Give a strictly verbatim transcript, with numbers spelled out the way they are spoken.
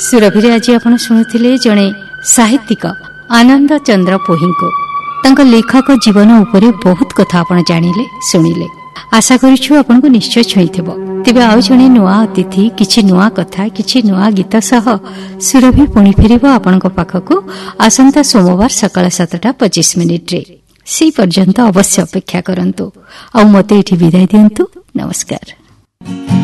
ସୁରଭିରେ ଆଜି ଆପଣ ଶୁଣୁଥିଲେ ଜଣେ ସାହିତ୍ୟିକ ଆନନ୍ଦ ଚନ୍ଦ୍ର ପୋହି को ତାଙ୍କ ଲେଖକ ଜୀବନ ଉପରେ ବହୁତ କଥା ଆପଣ ଜାଣିଲେ ଶୁଣିଲେ। ଆଶା କରୁଛୁ ଆପଣଙ୍କୁ ନିଶ୍ଚୟ ଛୁଇଁଥିବ। ତେବେ ଆଉ ଜଣେ ନୂଆ ଅତିଥି କିଛି ନୂଆ କଥା କିଛି ନୂଆ ଗୀତ ସହ ସୁରଭି ପୁଣି ଫେରିବ ଆପଣଙ୍କ ପାଖକୁ ଆସନ୍ତା ସୋମବାର ସକାଳ ସାତଟା ପଚିଶ ମିନିଟ୍ରେ। ସେହି ପର୍ଯ୍ୟନ୍ତ ଅବଶ୍ୟ ଅପେକ୍ଷା କରନ୍ତୁ ଆଉ ମୋତେ ଏଠି ବିଦାୟ ଦିଅନ୍ତୁ। ନମସ୍କାର।